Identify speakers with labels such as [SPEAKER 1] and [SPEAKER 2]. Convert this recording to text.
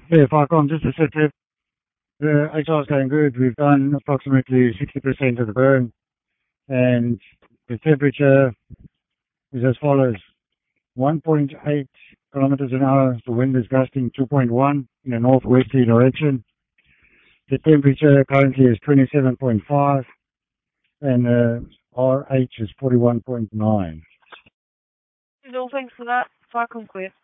[SPEAKER 1] Yeah, Farcom, just to sit there. The HR is going good. We've done approximately 60% of the burn, and the temperature is as follows: 1.8 kilometers an hour. The wind is gusting 2.1 in a northwesterly direction. The temperature currently is 27.5, and RH is 41.9.
[SPEAKER 2] No, thanks for that. Far clear.